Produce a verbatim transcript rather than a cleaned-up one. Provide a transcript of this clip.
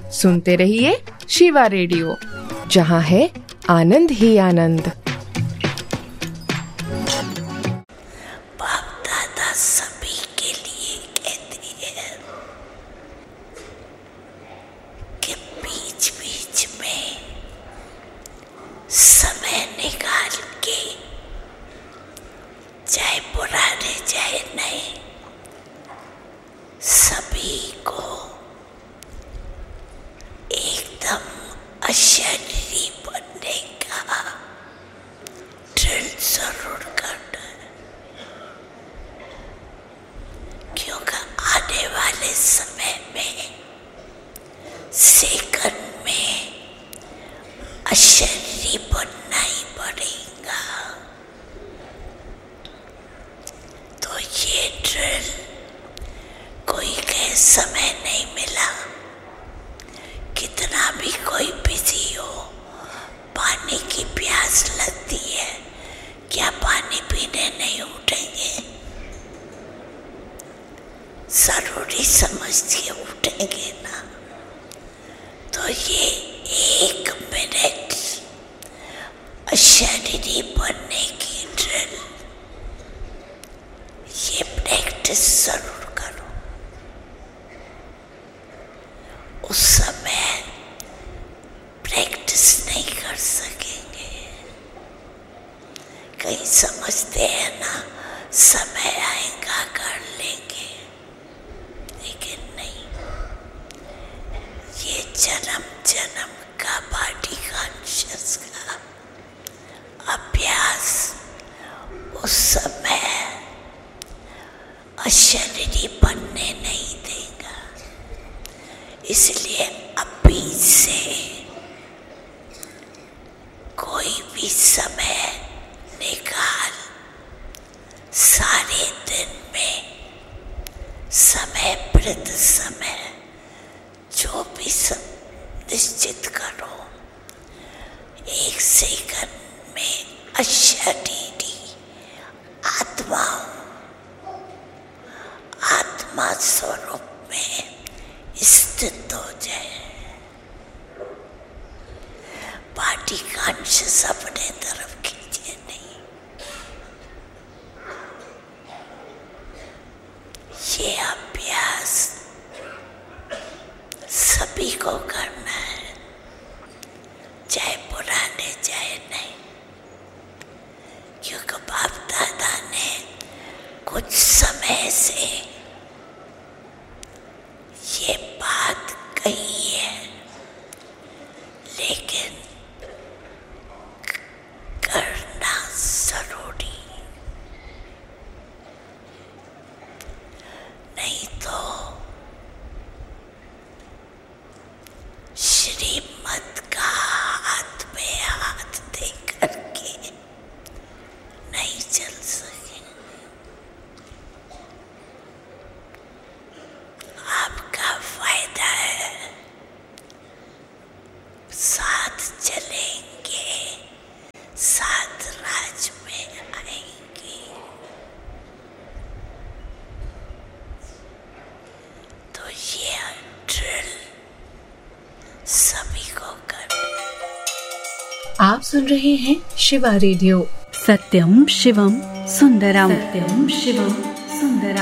सुनते रहिए शिवा रेडियो, जहाँ है आनंद ही आनंद। बाप दादा सभी के लिए कहते हैं कि बीच बीच में समय निकाल के, चाहे पुराने चाहे नए, सभी को एकदम अशरीरी बनने का ड्रिल जरूर करना है, क्योंकि आने वाले समय में सेकंड में अशरीरी बनना ही पड़ेगा। तो ये ड्रिल कोई कहे समय नहीं मिला, कितना भी कोई बिजी हो, पानी की प्यास लगती है, क्या पानी पीने नहीं उठेंगे? जरूरी समझ के उठेंगे ना। तो ये एक मिनट अशरीरी बनने की ड्रिल, ये प्रैक्टिस जरूर करो। उस समय प्रैक्टिस नहीं कर सकेंगे। कहीं समझते हैं ना, समय आएगा कर लेंगे, लेकिन नहीं। ये जन्म जन्म का बॉडी कॉन्शियस का अभ्यास उस समय अशरीरी बनने नहीं देगा। इसलिए अभी से कोई भी समय निकाल, सारे दिन में समय प्रति समय जो भी सब निश्चित करो, एक सेकंड में अशरीरी आत्माओं आत्मा स्वरूप में स्थित हो जाए। बॉडी कॉन्शियस अपने तरफ खींचे नहीं। ये अभ्यास सभी को करना है, चाहे पुराने चाहे नए, क्योंकि बाप दादा ने कुछ समय से ये बात कही है, लेकिन करना जरूरी, नहीं तो श्रीमत का हाथ में हाथ दे करके नहीं चल सके। आपका फायदा है, साथ चलेंगे, साथ राज में आएंगे। तो ये ड्रिल सभी को करना। आप सुन रहे हैं शिवा रेडियो, सत्यम शिवम सुंदरम, सत्यम शिवम सुंदरम।